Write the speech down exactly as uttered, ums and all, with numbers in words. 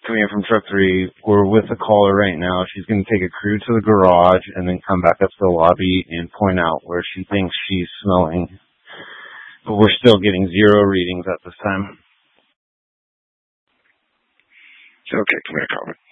coming in from truck three. We're with the caller right now. She's going to take a crew to the garage and then come back up to the lobby and point out where she thinks she's smelling. But we're still getting zero readings at this time. Okay, come here, Carmen.